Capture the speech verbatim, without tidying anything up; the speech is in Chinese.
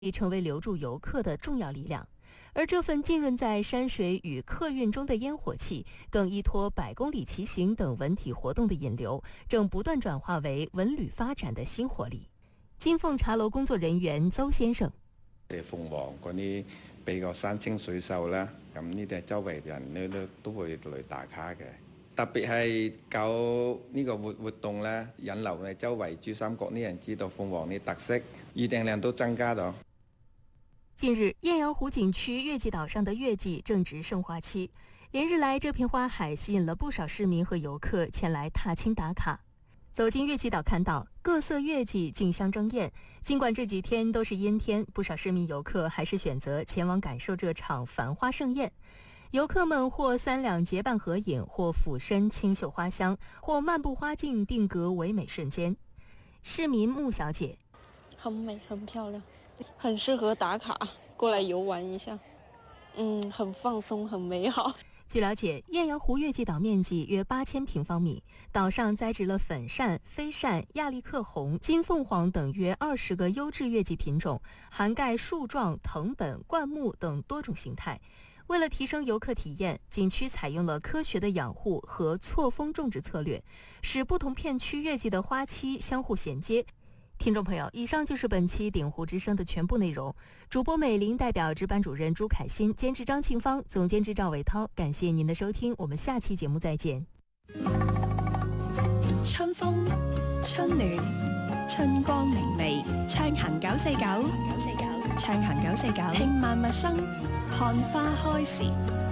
已成为留住游客的重要力量。而这份浸润在山水与客运中的烟火气，更依托百公里骑行等文体活動的引流，正不斷轉化為文旅發展的新活力。金鳳茶樓工作人員鄒先生： 誒鳳凰嗰啲比較山清水秀啦，咁呢啲係周圍人咧都都會嚟打卡嘅。特別係搞呢個活活動咧，引流咧周圍珠三角啲人知道鳳凰啲特色，預訂量都增加咗。 近日，雁陽湖景區月季島上的月季正值盛花期，連日來這片花海吸引了不少市民和遊客前來踏青打卡。走進月季島，看到各色月季競相爭豔，儘管這幾天都是陰天，不少市民遊客還是選擇前往感受這場繁花盛宴。遊客們或三兩結伴合影，或俯身輕嗅花香，或漫步花徑定格唯美瞬間。市民穆小姐： 很美，很漂亮，很適合打卡過來遊玩一下。嗯，很放鬆，很美好。 據了解，雁陽湖月季島面積約八千平方米，島上栽植了粉扇、飛扇、亞歷克紅、金鳳凰等約二十個優質月季品種，涵蓋樹狀、藤本、灌木等多種形態。為了提升遊客體驗，景區採用了科學的養護和錯峰種植策略，使不同片區月季的花期相互銜接。聽眾朋友，以上就是本期鼎湖之聲的全部內容。主播美玲代表值班主任朱凱欣，監製張慶芳，總監製趙偉濤，感謝您的收聽，我們下期節目再見。 春風春暖春光明媚，暢行九四九，九四九，暢行九四九，聽萬物生，看花開時。